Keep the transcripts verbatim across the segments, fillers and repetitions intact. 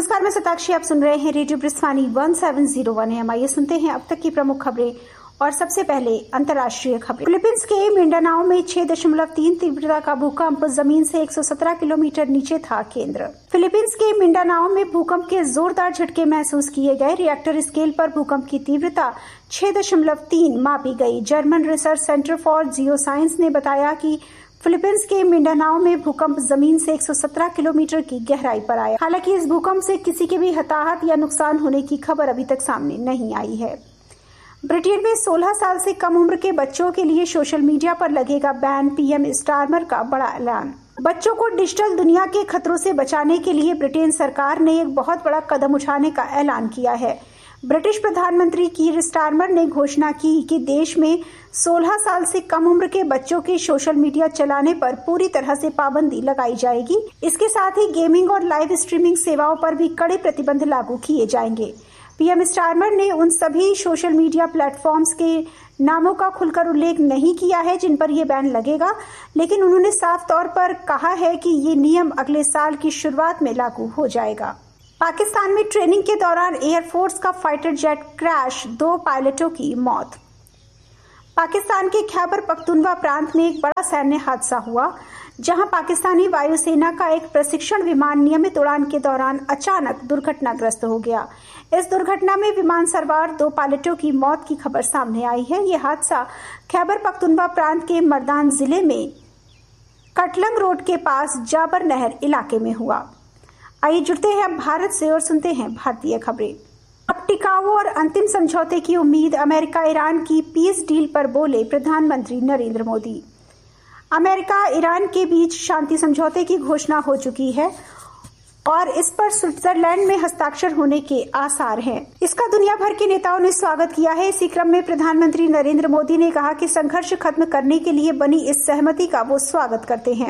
नमस्कार, मैं सताक्षी। आप सुन रहे हैं radio ब्रिस्वानी one seven zero one M. आइए सुनते हैं अब तक की प्रमुख खबरें। और सबसे पहले अंतर्राष्ट्रीय खबरें। फिलीपींस के मिंडानाओ में छह दशमलव तीन तीव्रता का भूकंप जमीन से एक सौ सत्रह किलोमीटर नीचे था केंद्र। फिलीपींस के मिंडानाओ में भूकंप के जोरदार झटके महसूस किए गए। रिएक्टर स्केल पर भूकंप की तीव्रता छह दशमलव तीन मापी गई। German research centre for geo science ने बताया कि फिलीपींस के मिंडानाओ में भूकंप जमीन से एक सौ सत्रह किलोमीटर की गहराई पर आया। हालांकि इस भूकंप से किसी के भी हताहत या नुकसान होने की खबर अभी तक सामने नहीं आई है। ब्रिटेन में सोलह साल से कम उम्र के बच्चों के लिए सोशल मीडिया पर लगेगा बैन। पीएम स्टारमर का बड़ा ऐलान। बच्चों को डिजिटल दुनिया के खतरों से बचाने के लिए ब्रिटेन सरकार ने एक बहुत बड़ा कदम उठाने का ऐलान किया है। ब्रिटिश प्रधानमंत्री कीर स्टारमर ने घोषणा की कि देश में सोलह साल से कम उम्र के बच्चों के सोशल मीडिया चलाने पर पूरी तरह से पाबंदी लगाई जाएगी। इसके साथ ही गेमिंग और लाइव स्ट्रीमिंग सेवाओं पर भी कड़े प्रतिबंध लागू किए जाएंगे। पीएम स्टारमर ने उन सभी सोशल मीडिया प्लेटफॉर्म्स के नामों का खुलकर उल्लेख नहीं किया है जिन पर यह बैन लगेगा, लेकिन उन्होंने साफ तौर पर कहा है कि ये नियम अगले साल की शुरुआत में लागू हो जाएगा। पाकिस्तान में ट्रेनिंग के दौरान एयरफोर्स का फाइटर जेट क्रैश, दो पायलटों की मौत। पाकिस्तान के खैबर पख्तूनख्वा प्रांत में एक बड़ा सैन्य हादसा हुआ, जहां पाकिस्तानी वायुसेना का एक प्रशिक्षण विमान नियमित उड़ान के दौरान अचानक दुर्घटनाग्रस्त हो गया। इस दुर्घटना में विमान सवार दो पायलटों की मौत की खबर सामने आई है। यह हादसा खैबर पख्तूनख्वा प्रांत के मर्दान जिले में कटलंग रोड के पास जाबर नहर इलाके में हुआ। आइए जुड़ते हैं अब भारत से और सुनते हैं भारतीय खबरें। अब टिकाऊ और अंतिम समझौते की उम्मीद। अमेरिका ईरान की पीस डील पर बोले प्रधानमंत्री नरेंद्र मोदी। अमेरिका ईरान के बीच शांति समझौते की घोषणा हो चुकी है और इस पर स्विट्जरलैंड में हस्ताक्षर होने के आसार हैं। इसका दुनिया भर के नेताओं ने स्वागत किया है। इसी क्रम में प्रधानमंत्री नरेंद्र मोदी ने कहा कि संघर्ष खत्म करने के लिए बनी इस सहमति का वो स्वागत करते हैं।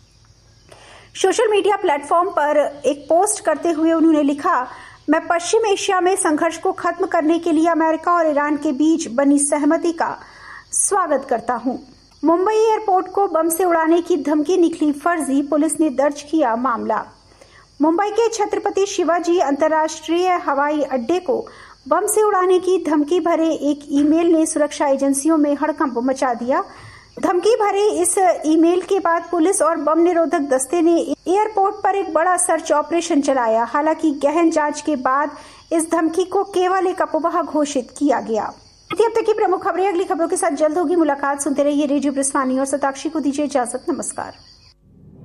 सोशल मीडिया प्लेटफॉर्म पर एक पोस्ट करते हुए उन्होंने लिखा, मैं पश्चिम एशिया में संघर्ष को खत्म करने के लिए अमेरिका और ईरान के बीच बनी सहमति का स्वागत करता हूं। मुंबई एयरपोर्ट को बम से उड़ाने की धमकी निकली फर्जी, पुलिस ने दर्ज किया मामला। मुंबई के छत्रपति शिवाजी अंतर्राष्ट्रीय हवाई अड्डे को बम से उड़ाने की धमकी भरे एक ईमेल ने सुरक्षा एजेंसियों में हड़कंप मचा दिया। धमकी भरे इस ईमेल के बाद पुलिस और बम निरोधक दस्ते ने एयरपोर्ट पर एक बड़ा सर्च ऑपरेशन चलाया। हालांकि गहन जांच के बाद इस धमकी को केवल एक अफवाह घोषित किया गया। अब तक की प्रमुख खबरें। अगली खबरों के साथ जल्द होगी मुलाकात। सुनते रहिए रेडियो ब्रिस्वानी और सताक्षी को दीजिए इजाजत। नमस्कार।